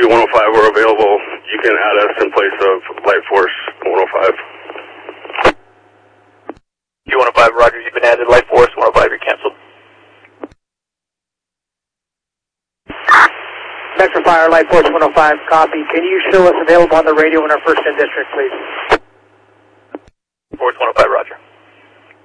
105 we're available. You can add us in place of Light Force 105. Q105, roger, you've been added. Light Force 105, you're canceled. Metro Fire, Light Force 105, copy. Can you show us available on the radio in our first in district, please? Force 105, roger.